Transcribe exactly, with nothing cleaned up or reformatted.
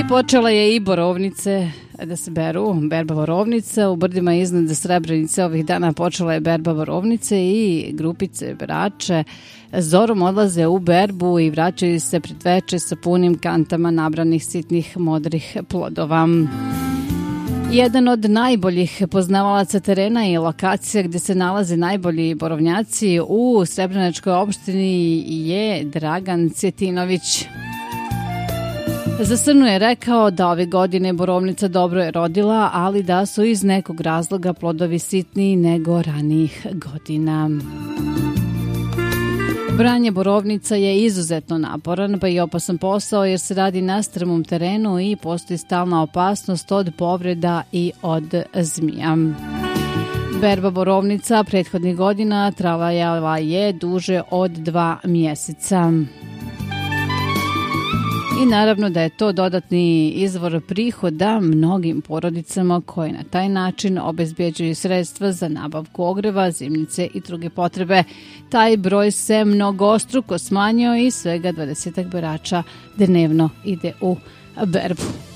I počela je i borovnice da se beru, berba borovnica. U brdima iznad Srebrenice ovih dana počela je berba borovnice i grupice berače zorom odlaze u berbu i vraćaju se pred veče sa punim kantama nabranih sitnih modrih plodova. Jedan od najboljih poznavalaca terena i lokacija gdje se nalaze najbolji borovnjaci u Srebrenačkoj opštini je Dragan Cvjetinović. Za Srnu je rekao da ove godine borovnica dobro je rodila, ali da su iz nekog razloga plodovi sitniji nego ranijih godina. Branje borovnica je izuzetno naporan pa i opasan posao jer se radi na strmom terenu i postoji stalna opasnost od povreda i od zmija. Berba borovnica prethodnih godina trajala je duže od dva mjeseca. I naravno da je to dodatni izvor prihoda mnogim porodicama koje na taj način obezbjeđuju sredstva za nabavku ogreva, zimnice i druge potrebe. Taj broj se mnogostruko smanjio i svega dvadesetak berača dnevno ide u berbu.